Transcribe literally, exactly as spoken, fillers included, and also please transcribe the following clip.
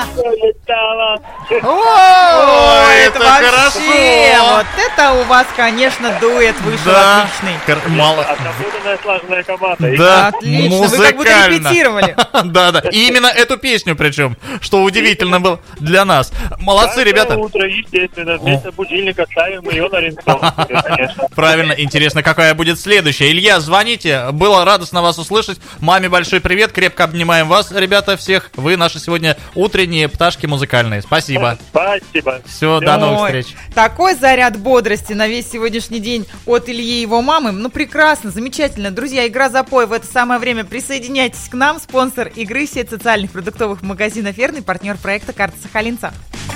Ой, это вообще, хорошо. вот это у вас, конечно, дуэт вышел Да. отличный. Кор- Мало. Отработанная слаженная команда. Да, Отлично, вы как будто музыкально. репетировали. Да, да. И именно эту песню, причем, что удивительно было для нас. Молодцы, Каждое ребята. утро, естественно, вместо будильника ставим ее на рингтон, конечно. Правильно, интересно, какая будет следующая. Илья, звоните, было радостно вас услышать. Маме большой привет, крепко обнимаем вас, ребята, всех. Вы наши сегодня утренние пташки музыкальные. Спасибо. Спасибо. Все, до новых Ой, встреч. такой заряд бодрости на весь сегодняшний день от Ильи и его мамы. Ну, прекрасно, замечательно. Друзья, игра «Запой» в это самое время. Присоединяйтесь к нам. Спонсор игры — сеть социальных продуктовых магазинов «Верный», партнер проекта «Карта Сахалинца».